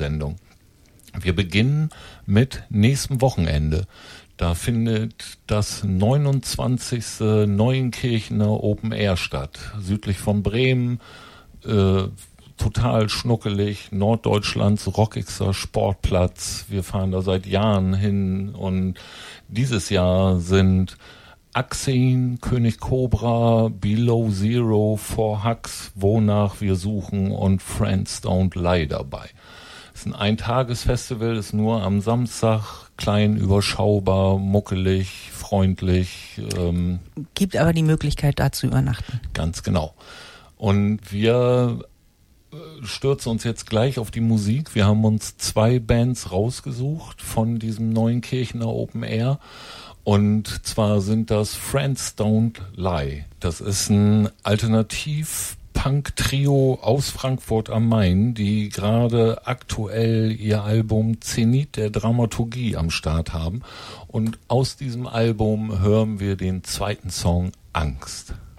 Sendung. Wir beginnen mit nächstem Wochenende. Da findet das 29. Neuenkirchener Open Air statt, südlich von Bremen, total schnuckelig, Norddeutschlands rockigster Sportplatz. Wir fahren da seit Jahren hin und dieses Jahr sind Axin, König Cobra, Below Zero, Four Hux, Wonach wir suchen und Friends Don't Lie dabei. Es ist ein Eintagesfestival, ist nur am Samstag, klein, überschaubar, muckelig, freundlich. Gibt aber die Möglichkeit, da zu übernachten. Ganz genau. Und wir stürzen uns jetzt gleich auf die Musik. Wir haben uns 2 Bands rausgesucht von diesem Neuenkirchener Open Air. Und zwar sind das Friends Don't Lie. Das ist ein Alternativ-Punk-Trio aus Frankfurt am Main, die gerade aktuell ihr Album Zenit der Dramaturgie am Start haben. Und aus diesem Album hören wir den zweiten Song Angst.